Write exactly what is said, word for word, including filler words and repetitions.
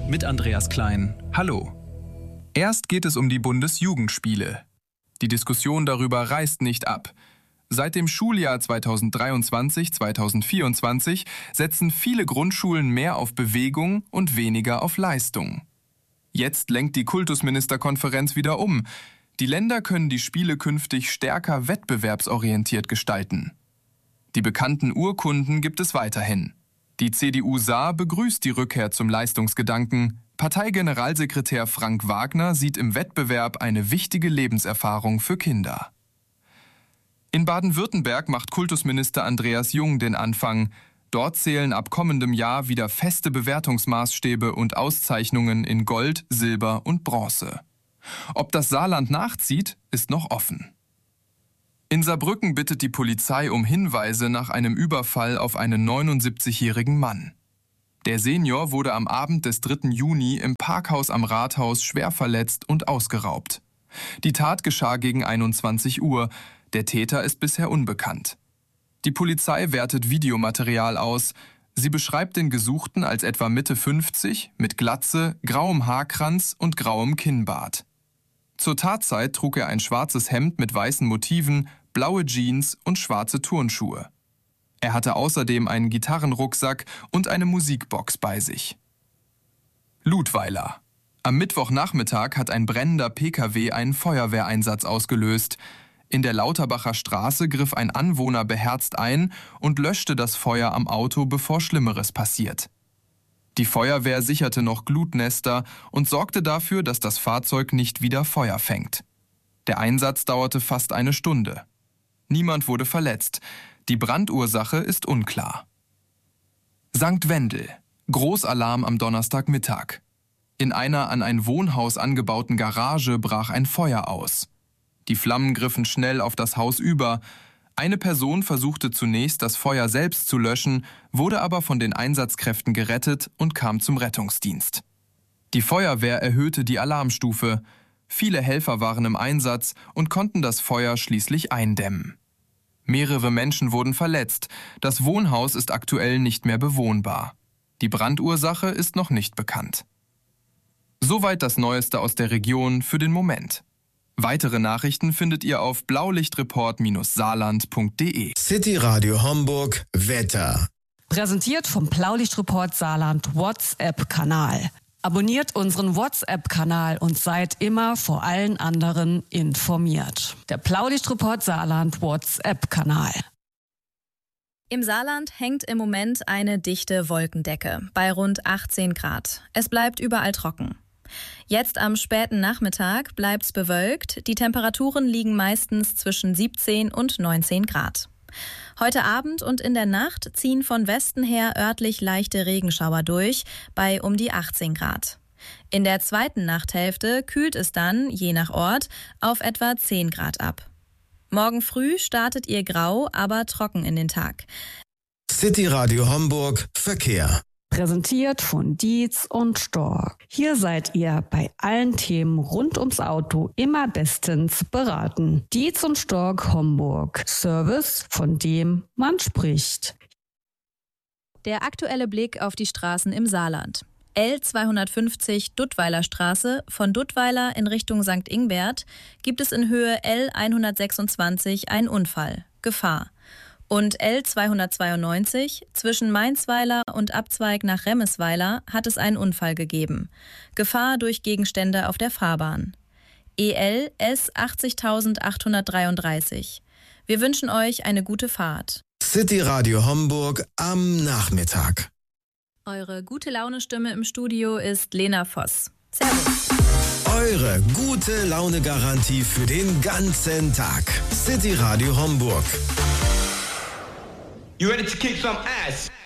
mit Andreas Klein. Hallo. Erst geht es um die Bundesjugendspiele. Die Diskussion darüber reißt nicht ab. Seit dem Schuljahr zweitausenddreiundzwanzig zweitausendvierundzwanzig setzen viele Grundschulen mehr auf Bewegung und weniger auf Leistung. Jetzt lenkt die Kultusministerkonferenz wieder um. Die Länder können die Spiele künftig stärker wettbewerbsorientiert gestalten. Die bekannten Urkunden gibt es weiterhin. Die C D U Saar begrüßt die Rückkehr zum Leistungsgedanken. Parteigeneralsekretär Frank Wagner sieht im Wettbewerb eine wichtige Lebenserfahrung für Kinder. In Baden-Württemberg macht Kultusminister Andreas Jung den Anfang. Dort zählen ab kommendem Jahr wieder feste Bewertungsmaßstäbe und Auszeichnungen in Gold, Silber und Bronze. Ob das Saarland nachzieht, ist noch offen. In Saarbrücken bittet die Polizei um Hinweise nach einem Überfall auf einen neunundsiebzigjährigen Mann. Der Senior wurde am Abend des dritten Juni im Parkhaus am Rathaus schwer verletzt und ausgeraubt. Die Tat geschah gegen einundzwanzig Uhr. Der Täter ist bisher unbekannt. Die Polizei wertet Videomaterial aus. Sie beschreibt den Gesuchten als etwa Mitte fünfzig, mit Glatze, grauem Haarkranz und grauem Kinnbart. Zur Tatzeit trug er ein schwarzes Hemd mit weißen Motiven, blaue Jeans und schwarze Turnschuhe. Er hatte außerdem einen Gitarrenrucksack und eine Musikbox bei sich. Ludweiler. Am Mittwochnachmittag hat ein brennender P K W einen Feuerwehreinsatz ausgelöst. In der Lauterbacher Straße griff ein Anwohner beherzt ein und löschte das Feuer am Auto, bevor Schlimmeres passiert. Die Feuerwehr sicherte noch Glutnester und sorgte dafür, dass das Fahrzeug nicht wieder Feuer fängt. Der Einsatz dauerte fast eine Stunde. Niemand wurde verletzt. Die Brandursache ist unklar. Sankt Wendel. Großalarm am Donnerstagmittag. In einer an ein Wohnhaus angebauten Garage brach ein Feuer aus. Die Flammen griffen schnell auf das Haus über. Eine Person versuchte zunächst, das Feuer selbst zu löschen, wurde aber von den Einsatzkräften gerettet und kam zum Rettungsdienst. Die Feuerwehr erhöhte die Alarmstufe. Viele Helfer waren im Einsatz und konnten das Feuer schließlich eindämmen. Mehrere Menschen wurden verletzt. Das Wohnhaus ist aktuell nicht mehr bewohnbar. Die Brandursache ist noch nicht bekannt. Soweit das Neueste aus der Region für den Moment. Weitere Nachrichten findet ihr auf blaulichtreport saarland punkt de. City Radio Homburg Wetter. Präsentiert vom Blaulichtreport Saarland WhatsApp-Kanal. Abonniert unseren WhatsApp-Kanal und seid immer vor allen anderen informiert. Der Blaulichtreport Saarland WhatsApp-Kanal. Im Saarland hängt im Moment eine dichte Wolkendecke bei rund achtzehn Grad. Es bleibt überall trocken. Jetzt am späten Nachmittag bleibt's bewölkt. Die Temperaturen liegen meistens zwischen siebzehn und neunzehn Grad. Heute Abend und in der Nacht ziehen von Westen her örtlich leichte Regenschauer durch, bei um die achtzehn Grad. In der zweiten Nachthälfte kühlt es dann, je nach Ort, auf etwa zehn Grad ab. Morgen früh startet ihr grau, aber trocken in den Tag. City Radio Homburg Verkehr. Präsentiert von Dietz und Stork. Hier seid ihr bei allen Themen rund ums Auto immer bestens beraten. Dietz und Stork Homburg. Service, von dem man spricht. Der aktuelle Blick auf die Straßen im Saarland. L zweihundertfünfzig Duttweiler Straße von Duttweiler in Richtung Sankt Ingbert gibt es in Höhe L hundertsechsundzwanzig einen Unfall. Gefahr. Und L zweihundertzweiundneunzig zwischen Mainzweiler und Abzweig nach Remesweiler hat es einen Unfall gegeben. Gefahr durch Gegenstände auf der Fahrbahn. E L S achtzigtausendachthundertdreiunddreißig. Wir wünschen euch eine gute Fahrt. City Radio Homburg am Nachmittag. Eure gute Laune-Stimme im Studio ist Lena Voss. Servus. Eure gute Laune-Garantie für den ganzen Tag. City Radio Homburg. You ready to kick some ass?